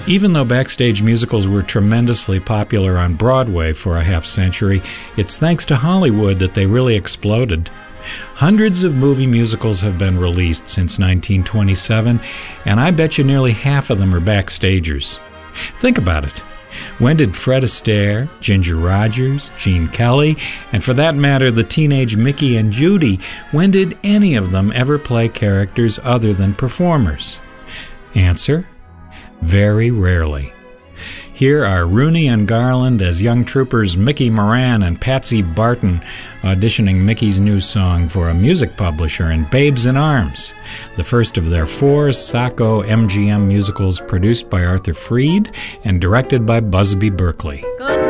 Even though backstage musicals were tremendously popular on Broadway for a half century, it's thanks to Hollywood that they really exploded. Hundreds of movie musicals have been released since 1927, and I bet you nearly half of them are backstagers. Think about it. When did Fred Astaire, Ginger Rogers, Gene Kelly, and for that matter the teenage Mickey and Judy, when did any of them ever play characters other than performers? Answer: very rarely. Here are Rooney and Garland as young troopers Mickey Moran and Patsy Barton auditioning Mickey's new song for a music publisher in Babes in Arms, the first of their 4 Sacco MGM musicals produced by Arthur Freed and directed by Busby Berkeley. Good